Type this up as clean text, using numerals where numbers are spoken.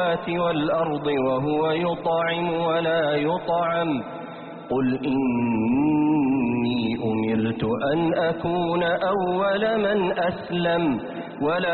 والأرض وهو يطعم ولا يطعم قل إني أمرت أن أكون أول من أسلم ولا